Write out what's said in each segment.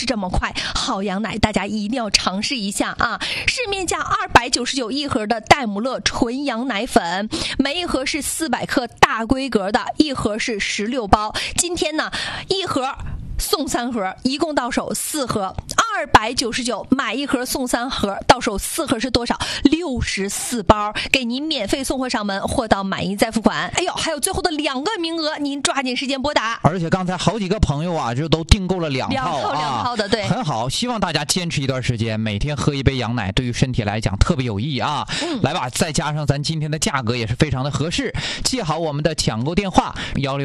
就是这么快，好羊奶大家一定要尝试一下啊！市面价299一盒的戴姆勒纯羊奶粉，每一盒是400克大规格的，一盒是16包。今天呢，一盒送3盒，一共到手4盒，299买一盒送3盒，到手4盒是多少？64包，给您免费送货上门，货到满意再付款。哎呦，还有最后的2个名额，您抓紧时间拨打。 而且刚才好几个朋友啊，就都订购了2套的，对， 很好。希望大家坚持一段时间，每天喝一杯羊奶，对于身体来讲特别有益啊。来吧，再加上咱今天的价格也是非常的合适，记好我们的抢购电话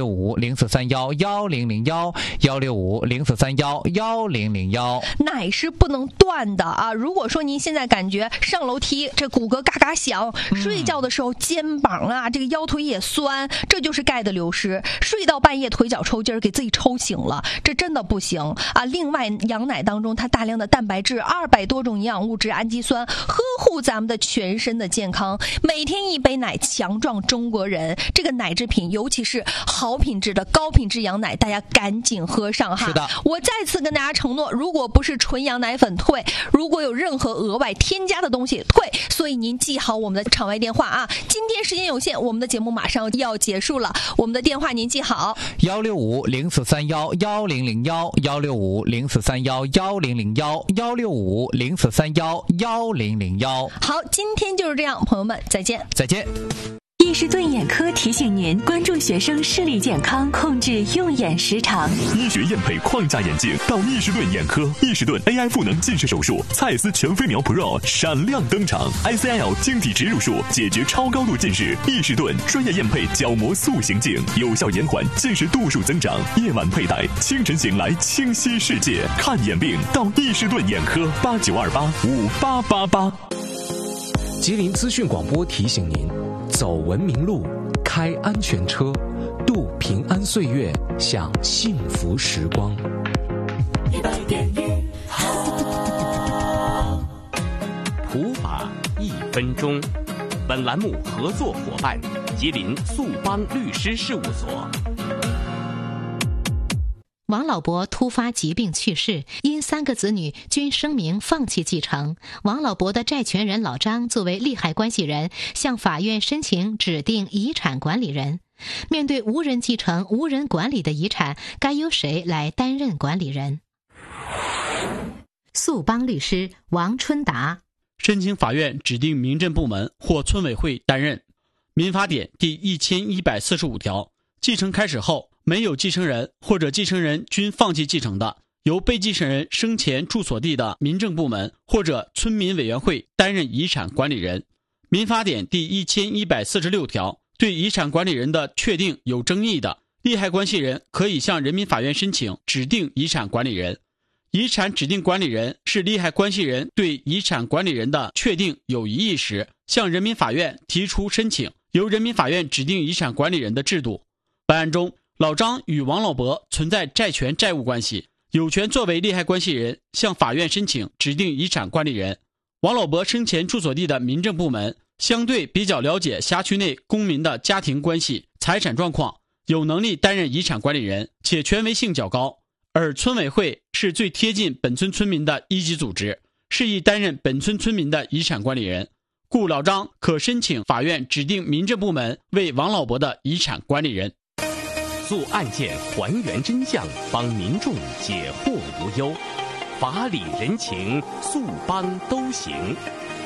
165-0431-1001，165-0431-1001。 奶是不能断的啊！如果说您现在感觉上楼梯这骨骼嘎嘎响，睡觉的时候肩膀啊这个腰腿也酸，这就是钙的流失。睡到半夜腿脚抽筋儿，给自己抽醒了，这真的不行啊！另外，羊奶当中它大量的蛋白质、200多种营养物质、氨基酸，呵护咱们的全身的健康。每天一杯奶，强壮中国人。这个奶制品，尤其是好品质的高品质羊奶，大家赶紧喝上哈！ 是的， 我再次跟大家承诺，如果不是纯羊奶粉退，如果有任何额外添加的东西退。所以您记好我们的场外电话啊！今天时间有限，我们的节目马上要结束了，我们的电话您记好 ：165-0431-1001，165-0431-1001，165-0431-1001。 好，今天就是这样，朋友们，再见， 再见。 易士顿眼科提醒您关注学生视力健康，控制用眼时长。 医学验配框架眼镜到易士顿眼科，易士顿 AI 赋能近视手术，蔡司全飞秒 Pro 闪亮登场 ，ICL 晶体植入术解决超高度近视。易士顿专业验配角膜塑形镜，有效延缓近视度数增长。夜晚佩戴，清晨醒来清晰世界。看眼病到易士顿眼科，89285888。 吉林资讯广播提醒您。走文明路，开安全车，度平安岁月，享幸福时光。 普法1分钟。本栏目合作伙伴：吉林速邦律师事务所。 王老伯突发疾病去世，因3个子女均声明放弃继承。王老伯的债权人老张作为利害关系人，向法院申请指定遗产管理人。面对无人继承、无人管理的遗产，该由谁来担任管理人？速邦律师王春达申请法院指定民政部门或村委会担任。民法典第1145条，继承开始后，没有继承人或者继承人均放弃继承的，由被继承人生前住所地的民政部门或者村民委员会担任遗产管理人。民法典第1146条，对遗产管理人的确定有争议的，利害关系人可以向人民法院申请指定遗产管理人。遗产指定管理人是利害关系人对遗产管理人的确定有异议时，向人民法院提出申请，由人民法院指定遗产管理人的制度。本案中，老张与王老伯存在债权债务关系，有权作为利害关系人向法院申请指定遗产管理人。王老伯生前住所地的民政部门相对比较了解辖区内公民的家庭关系、财产状况，有能力担任遗产管理人，且权威性较高。而村委会是最贴近本村村民的一级组织，适宜担任本村村民的遗产管理人，故老张可申请法院指定民政部门为王老伯的遗产管理人。 做案件还原真相，帮民众解惑无忧，法理人情，速邦都行。